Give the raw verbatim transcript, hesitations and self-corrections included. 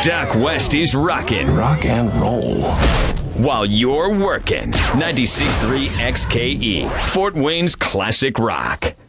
Doc West is rocking. Rock and roll. While you're working. ninety-six point three X K E, Fort Wayne's classic rock.